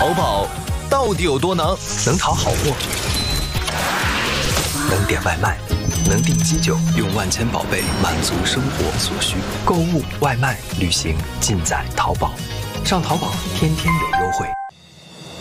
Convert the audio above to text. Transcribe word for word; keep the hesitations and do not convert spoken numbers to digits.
淘宝到底有多能？能淘好货，能点外卖，能订机酒，用万千宝贝满足生活所需。购物、外卖、旅行，尽在淘宝。上淘宝，天天有优惠。